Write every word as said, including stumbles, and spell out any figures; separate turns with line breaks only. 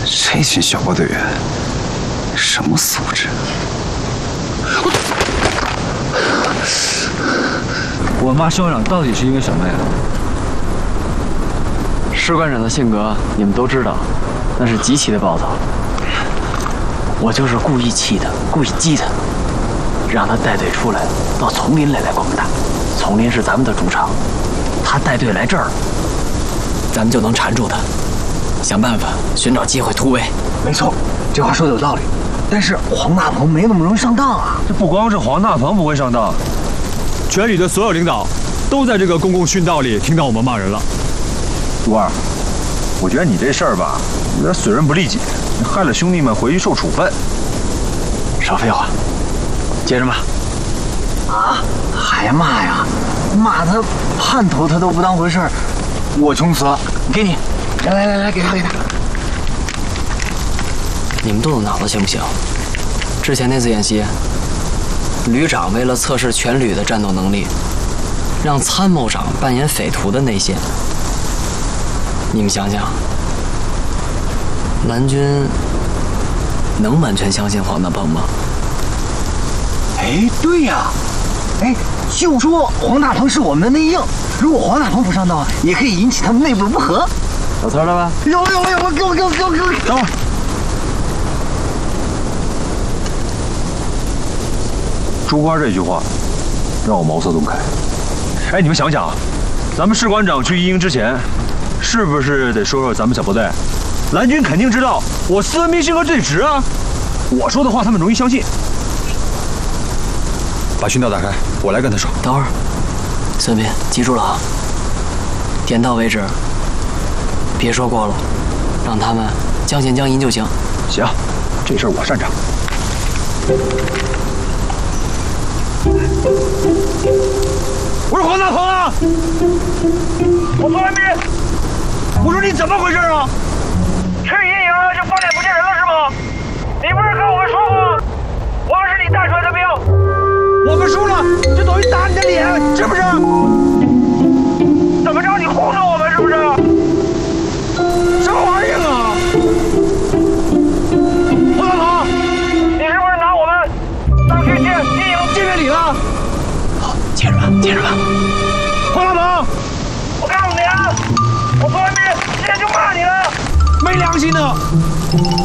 这群小报队员什么素质？
我骂校长到底是因为什么呀？
士官长的性格你们都知道，那是极其的暴躁。我就是故意气他，故意激他，让他带队出来到丛林来来光大。丛林是咱们的主场，他带队来这儿，咱们就能缠住他，想办法寻找机会突围。
没错，这话说的有道理。但是黄大鹏没那么容易上当啊！
这不光是黄大鹏不会上当，全旅的所有领导都在这个公共训道里听到我们骂人了。
杜二，我觉得你这事儿吧，有点损人不利己，害了兄弟们回去受处分。
少废话，接着骂。
啊，还骂呀？骂他叛徒他都不当回事儿，我穷死了。给你，来来来来，给他给他。
你们动动脑子行不行？之前那次演习，旅长为了测试全旅的战斗能力，让参谋长扮演匪徒的内线。你们想想，蓝军能完全相信黄大鹏吗？
哎，对呀，哎，就说黄大鹏是我们的内应，如果黄大鹏不上当，也可以引起他们内部不和。
有词了吧？
有了有了有了，给我给我给我给我！
等会儿。朱官这句话，让我茅塞顿开。哎，你们想想，咱们士官长去一营之前，是不是得说说咱们小部队？蓝军肯定知道我私文明性格最直啊，我说的话他们容易相信。
把训道打开，我来跟他说。
等会儿，孙斌，记住了啊，点到为止，别说过了，让他们将信将疑就行。
行，这事儿我擅长。
我说黄大鹏啊，我孙文斌，我说你怎么回事啊？
去阴营了就翻脸不见人了是吗？你不是跟我们说过，我们是你带出来的兵？
我们输了，就等于打你的脸，是不是？
怎么着？你糊弄我们是不是？
什么玩意儿啊？黄大鹏，
你是不是拿我们当去见阴营
见面礼了？
好，接着吧，接着吧。
黄大鹏，
我告诉你啊，我孙文斌今天就骂你了，
没良心的！